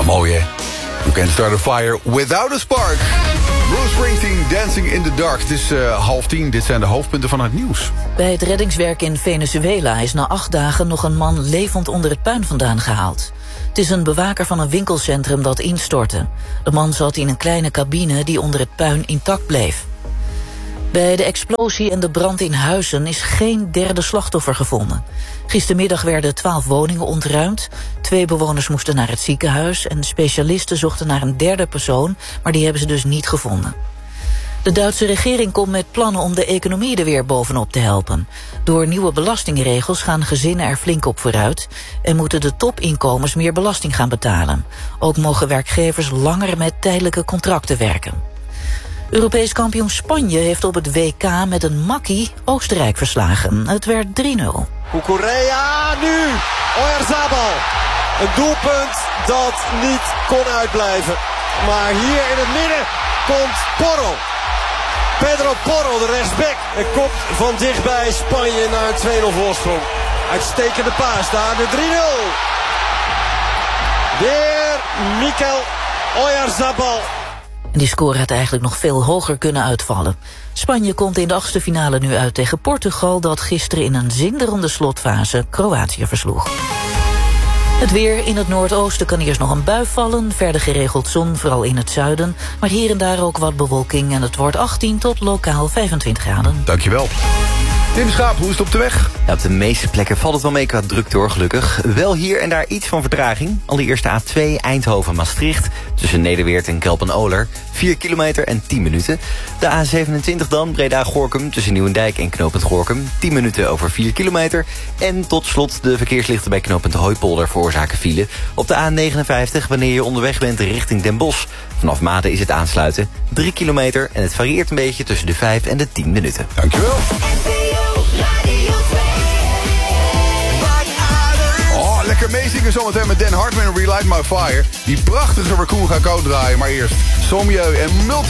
mooi hè. You can start a fire without a spark. Bruce Springsteen, Dancing in the Dark. Het is 9:30, dit zijn de hoofdpunten van het nieuws. Bij het reddingswerk in Venezuela is na 8 dagen nog een man levend onder het puin vandaan gehaald. Het is een bewaker van een winkelcentrum dat instortte. De man zat in een kleine cabine die onder het puin intact bleef. Bij de explosie en de brand in Huizen is geen derde slachtoffer gevonden. Gistermiddag werden 12 woningen ontruimd. 2 bewoners moesten naar het ziekenhuis en specialisten zochten naar een derde persoon, maar die hebben ze dus niet gevonden. De Duitse regering komt met plannen om de economie er weer bovenop te helpen. Door nieuwe belastingregels gaan gezinnen er flink op vooruit en moeten de topinkomens meer belasting gaan betalen. Ook mogen werkgevers langer met tijdelijke contracten werken. Europees kampioen Spanje heeft op het WK met een makkie Oostenrijk verslagen. Het werd 3-0. Cucurella nu. Oyarzabal. Een doelpunt dat niet kon uitblijven. Maar hier in het midden komt Porro. Pedro Porro, de rechtsback. En komt van dichtbij Spanje naar een 2-0 voorsprong. Uitstekende paas daar, de 3-0. Weer Mikel Oyarzabal. Die score had eigenlijk nog veel hoger kunnen uitvallen. Spanje komt in de 8e finale nu uit tegen Portugal, dat gisteren in een zinderende slotfase Kroatië versloeg. Het weer: in het noordoosten kan eerst nog een bui vallen. Verder geregeld zon, vooral in het zuiden. Maar hier en daar ook wat bewolking en het wordt 18 tot lokaal 25 graden. Dankjewel. Tim Schaap, hoe is het op de weg? Ja, op de meeste plekken valt het wel mee qua drukte hoor, gelukkig. Wel hier en daar iets van vertraging. Allereerst de A2 Eindhoven-Maastricht. Tussen Nederweert en Kelpen-Oler. 4 kilometer en 10 minuten. De A27 dan, Breda-Gorinchem. Tussen Nieuwendijk en knooppunt Gorinchem. 10 minuten over 4 kilometer. En tot slot de verkeerslichten bij knooppunt Hooipolder veroorzaken file. Op de A59 wanneer je onderweg bent richting Den Bosch. Vanaf Maden is het aansluiten. 3 kilometer en het varieert een beetje tussen de 5 en de 10 minuten. Dankjewel. Oh, lekker meezingen zometeen met Dan Hartman en Relight My Fire. Die prachtige Raccoon ga ik ook draaien. Maar eerst Sommieu en Multi.